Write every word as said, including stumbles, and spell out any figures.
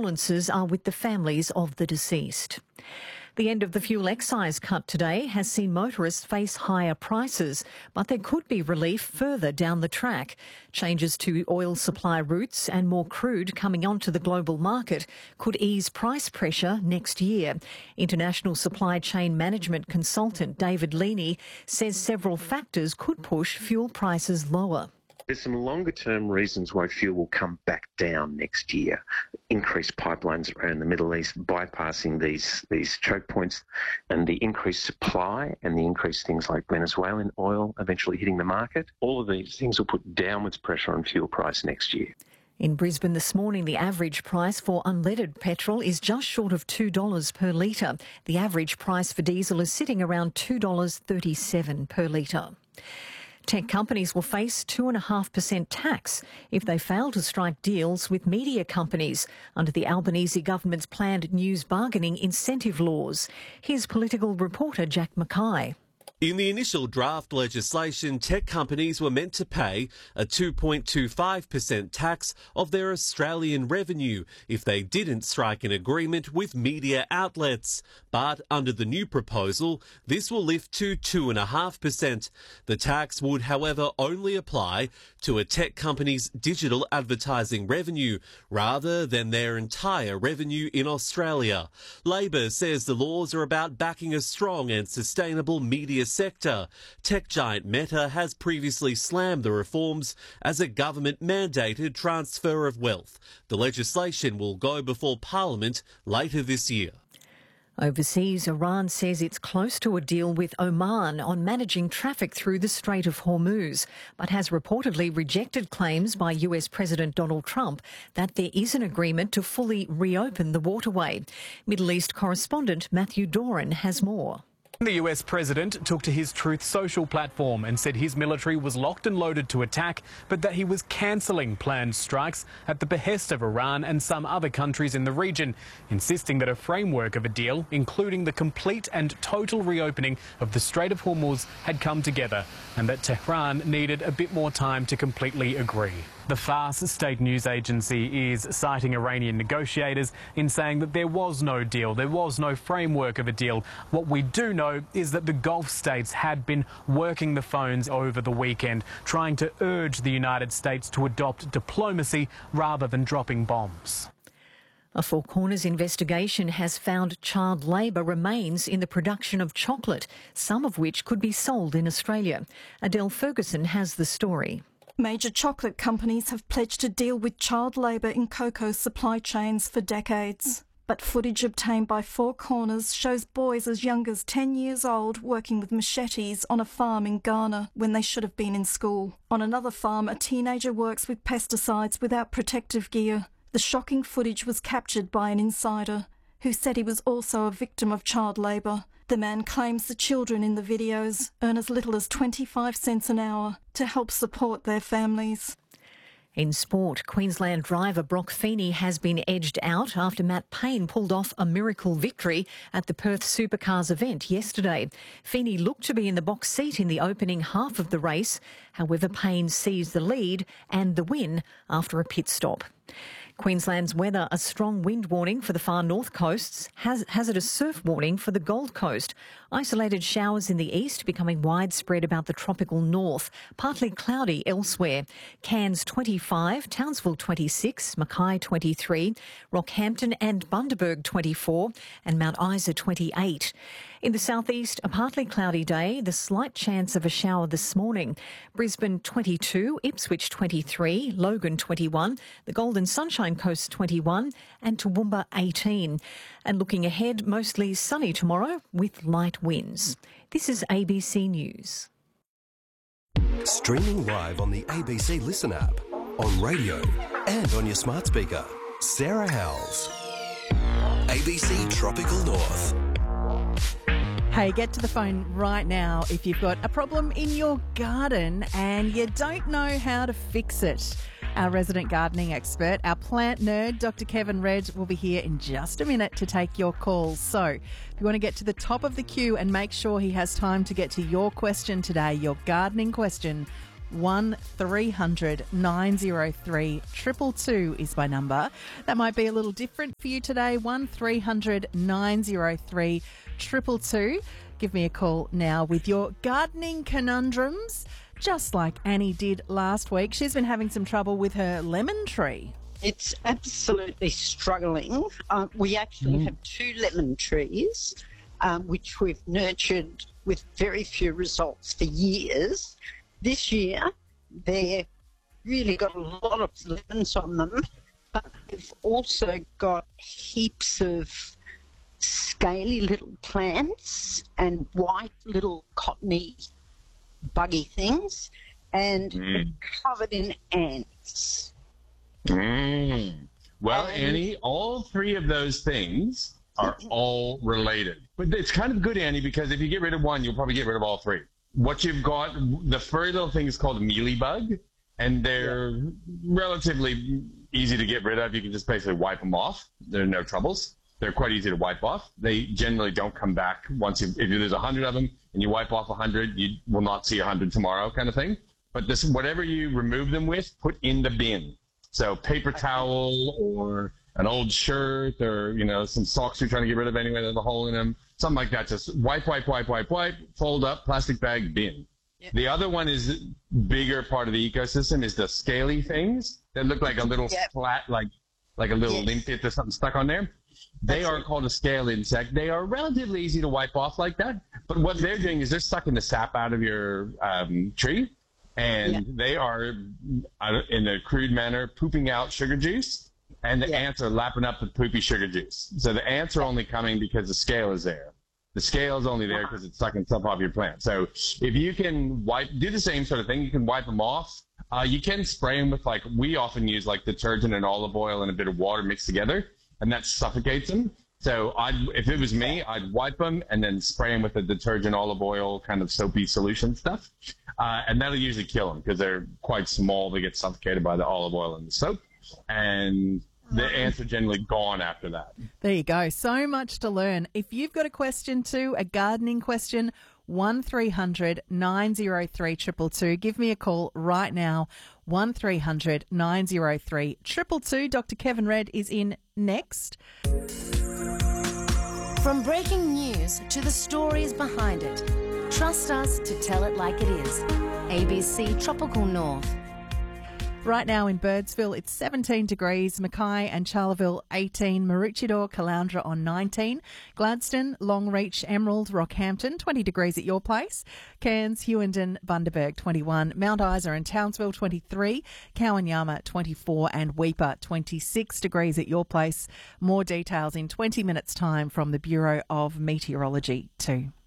condolences are with the families of the deceased. The end of the fuel excise cut today has seen motorists face higher prices, but there could be relief further down the track. Changes to oil supply routes and more crude coming onto the global market could ease price pressure next year. International supply chain management consultant David Leaney says several factors could push fuel prices lower. There's some longer-term reasons why fuel will come back down next year. Increased pipelines around the Middle East, bypassing these, these choke points, and the increased supply and the increased things like Venezuelan oil eventually hitting the market. All of these things will put downwards pressure on fuel price next year. In Brisbane this morning, the average price for unleaded petrol is just short of two dollars per litre. The average price for diesel is sitting around two dollars thirty-seven per litre. Tech companies will face two point five percent tax if they fail to strike deals with media companies under the Albanese government's planned news bargaining incentive laws. Here's political reporter Jack Mackay. In the initial draft legislation, tech companies were meant to pay a two point two five percent tax of their Australian revenue if they didn't strike an agreement with media outlets. But under the new proposal, this will lift to two point five percent. The tax would, however, only apply to a tech company's digital advertising revenue rather than their entire revenue in Australia. Labor says the laws are about backing a strong and sustainable media sector. Tech giant Meta has previously slammed the reforms as a government-mandated transfer of wealth. The legislation will go before Parliament later this year. Overseas, Iran says it's close to a deal with Oman on managing traffic through the Strait of Hormuz, but has reportedly rejected claims by U S President Donald Trump that there is an agreement to fully reopen the waterway. Middle East correspondent Matthew Doran has more. The U S president took to his Truth Social platform and said his military was locked and loaded to attack, but that he was cancelling planned strikes at the behest of Iran and some other countries in the region, insisting that a framework of a deal, including the complete and total reopening of the Strait of Hormuz, had come together, and that Tehran needed a bit more time to completely agree. The Fars state news agency is citing Iranian negotiators in saying that there was no deal, there was no framework of a deal. What we do know is that the Gulf states had been working the phones over the weekend, trying to urge the United States to adopt diplomacy rather than dropping bombs. A Four Corners investigation has found child labour remains in the production of chocolate, some of which could be sold in Australia. Adele Ferguson has the story. Major chocolate companies have pledged to deal with child labour in cocoa supply chains for decades. But footage obtained by Four Corners shows boys as young as ten years old working with machetes on a farm in Ghana when they should have been in school. On another farm, a teenager works with pesticides without protective gear. The shocking footage was captured by an insider who said he was also a victim of child labour. The man claims the children in the videos earn as little as twenty-five cents an hour to help support their families. In sport, Queensland driver Brock Feeney has been edged out after Matt Payne pulled off a miracle victory at the Perth Supercars event yesterday. Feeney looked to be in the box seat in the opening half of the race. However, Payne seized the lead and the win after a pit stop. Queensland's weather, a strong wind warning for the far north coasts, has hazardous surf warning for the Gold Coast. Isolated showers in the east becoming widespread about the tropical north, partly cloudy elsewhere. Cairns twenty-five, Townsville twenty-six, Mackay twenty-three, Rockhampton and Bundaberg twenty-four and Mount Isa twenty-eight. In the southeast, a partly cloudy day, the slight chance of a shower this morning. Brisbane twenty-two, Ipswich twenty-three, Logan twenty-one, the Golden Sunshine Coast twenty-one and Toowoomba eighteen. And looking ahead, mostly sunny tomorrow with light winds. This is A B C News. Streaming live on the A B C Listen app, on radio and on your smart speaker. Sarah Howells. A B C Tropical North. Hey, get to the phone right now if you've got a problem in your garden and you don't know how to fix it. Our resident gardening expert, our plant nerd, Doctor Kevin Redd, will be here in just a minute to take your calls. So if you want to get to the top of the queue and make sure he has time to get to your question today, your gardening question, one three hundred nine oh three two two two is my number. That might be a little different for you today. one three hundred nine oh three two two two. Give me a call now with your gardening conundrums, just like Annie did last week. She's been having some trouble with her lemon tree. It's absolutely struggling. Uh, we actually mm. have two lemon trees, um, which we've nurtured with very few results for years. This year, they've really got a lot of lemons on them, but they've also got heaps of scaly little plants and white little cottony buggy things, and mm. covered in ants. Mm. Well, and Annie, all three of those things are all related. But it's kind of good, Annie, because if you get rid of one, you'll probably get rid of all three. What you've got, the furry little thing is called a mealybug, and they're yeah. relatively easy to get rid of. You can just basically wipe them off. There are no troubles. They're quite easy to wipe off. They generally don't come back once you, if there's a hundred of them and you wipe off a hundred, you will not see a hundred tomorrow, kind of thing. But this, whatever you remove them with, put in the bin. So paper towel or an old shirt or, you know, some socks you're trying to get rid of anyway, there's a hole in them, something like that. Just wipe, wipe, wipe, wipe, wipe, fold up, plastic bag, bin. Yep. The other one is bigger part of the ecosystem is the scaly things that look like a little yep. flat, like like a little yes. limpet or something stuck on there. They That's are it. called a scale insect. They are relatively easy to wipe off like that. But what they're doing is they're sucking the sap out of your um, tree. And yeah. they are, in a crude manner, pooping out sugar juice, and the yeah. ants are lapping up the poopy sugar juice. So the ants are only coming because the scale is there. The scale is only there because it's sucking stuff off your plant. So if you can wipe, do the same sort of thing. You can wipe them off. Uh, you can spray them with, like, we often use, like, detergent and olive oil and a bit of water mixed together, and that suffocates them. So I'd, if it was me, I'd wipe them and then spray them with the detergent, olive oil, kind of soapy solution stuff. Uh, and that'll usually kill them because they're quite small. They get suffocated by the olive oil and the soap. And the ants are generally gone after that. There you go. So much to learn. If you've got a question too, a gardening question, one three hundred nine oh three two two two. Give me a call right now. one three hundred nine oh three two two two. Doctor Kevin Red is in next. From breaking news to the stories behind it, trust us to tell it like it is. A B C Tropical North. Right now in Birdsville, it's seventeen degrees. Mackay and Charleville, eighteen. Maroochydore, Caloundra on nineteen. Gladstone, Longreach, Emerald, Rockhampton, twenty degrees at your place. Cairns, Hewenden, Bundaberg, twenty-one. Mount Isa and Townsville, twenty-three. Kowanyama, twenty-four. And Weipa, twenty-six degrees at your place. More details in twenty minutes' time from the Bureau of Meteorology too.